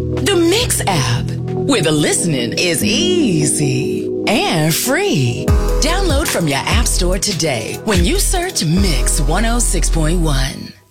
The Mix app, where the listening is easy and free. Download from your app store today when you search Mix 106.1.